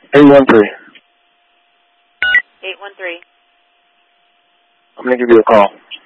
813. 813. I'm going to give you a call.